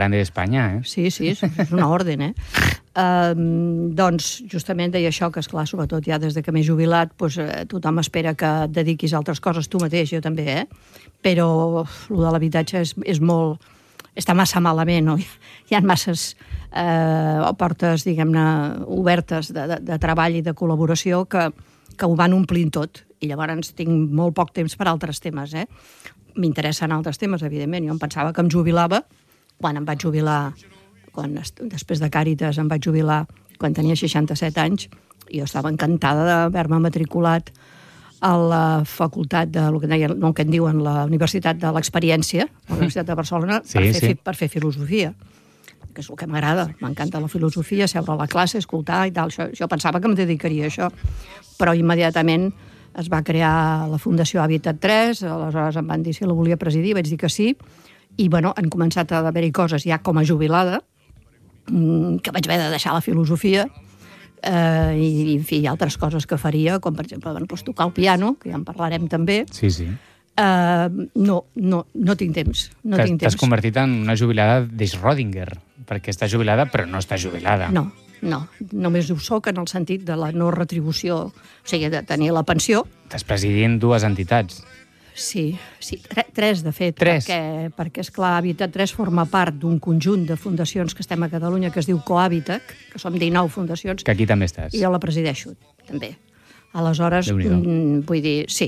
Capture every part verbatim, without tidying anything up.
grande d'Espanya, eh? Sí, sí, és una ordre, eh? Uh, doncs, justament deia això, que, esclar, sobretot ja des de que m'he jubilat, doncs, eh, tothom espera que et dediquis a altres coses, tu mateix, jo també, eh? Però uf, el de l'habitatge és, és molt... està massa malament, no? Hi ha masses eh, portes, diguem-ne, obertes de, de, de treball i de col·laboració que, que ho van omplint tot, i llavors tinc molt poc temps per altres temes, eh? M'interessen altres temes, evidentment. Jo em pensava que em jubilava, quan em vaig jubilar, quan, després de Càritas em vaig jubilar quan tenia seixanta-set anys, i jo estava encantada d'haver-me matriculat a la facultat de, el que deien, no, que en diuen, la Universitat de l'Experiència, la Universitat de Barcelona, sí, per, fer, sí. per fer filosofia, que és el que m'agrada. M'encanta la filosofia, seure a la classe, escoltar i tal. Això, jo pensava que em dedicaria a això, però immediatament es va crear la Fundació Hàbitat tres, aleshores em van dir si la volia presidir, vaig dir que sí, i bueno, han començat a haver-hi coses ja com a jubilada, que vaig haver de deixar la filosofia, eh, i en fi, altres coses que faria, com per exemple bueno, doncs, tocar el piano, que ja en parlarem també. Sí, sí. Eh, no, no, no tinc temps. No tinc temps. T'has convertit en una jubilada de Schrödinger, perquè està jubilada però no està jubilada. No. No, només ho soc en el sentit de la no retribució, o sigui, de tenir la pensió. Estàs presidint dues entitats. Sí, sí, tres, de fet. Tres? Perquè, perquè esclar, Hàbitat tres forma part d'un conjunt de fundacions que estem a Catalunya que es diu Cohàbitat, que som dinou fundacions. Que aquí també estàs. I jo la presideixo, també. Aleshores, mm, vull dir, sí.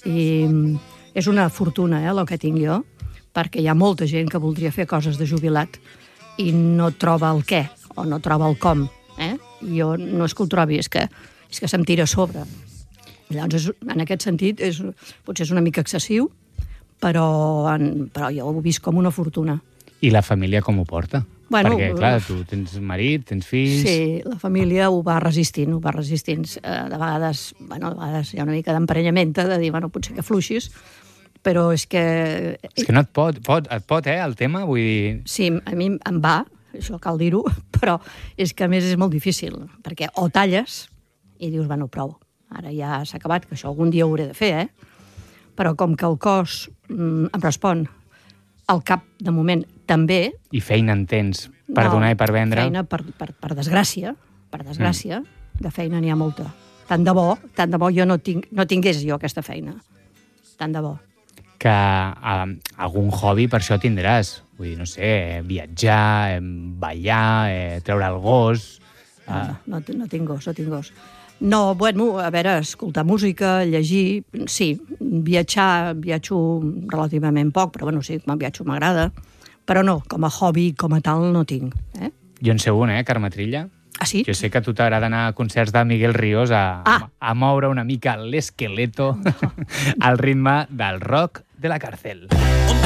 I és una fortuna, eh, el que tinc jo, perquè hi ha molta gent que voldria fer coses de jubilat i no troba el què, o no troba el com. Eh? Jo no és que ho trobi, és que, és que se'm tira a sobre. Llavors, és, en aquest sentit, és, potser és una mica excessiu, però, en, però jo ho he vist com una fortuna. I la família com ho porta? Bueno, perquè, clar, tu tens marit, tens fills... Sí, la família ho va resistint, ho va resistint. Eh, de vegades, bueno, de vegades hi ha una mica d'emprenyamenta, de dir, bueno, potser que fluixis, però és que... És que no et pot, pot, et pot, eh, el tema? Vull dir... Sí, a mi em va, això cal dir-ho, però és que a més és molt difícil, perquè o talles i dius, bueno, prou, ara ja s'ha acabat, que això algun dia ho hauré de fer, eh? Però com que el cos mm, em respon, el cap, de moment, també... I feina en tens per no, donar i per vendre? Feina, per, per, per desgràcia, per desgràcia, mm. de feina n'hi ha molta. Tant de bo, tant de bo jo no, tinc, no tingués jo aquesta feina. Tant de bo. Que eh, algun hobby per això tindràs. Vull dir, no sé, viatjar, ballar, eh, treure el gos... Eh. No, no, no tinc gos, no tinc gos. No, bueno, a veure, escoltar música, llegir... Sí, viatjar, viatjo relativament poc, però bueno, sí, quan viatjo m'agrada. Però no, com a hobby, com a tal, no tinc. Eh? Jo en sé un, eh, Carme Trilla? Ah, sí? Jo sé que a tu t'agrada anar a concerts de Miguel Ríos a, ah. a moure una mica l'esqueleto no. al ritme del rock de la càrcel.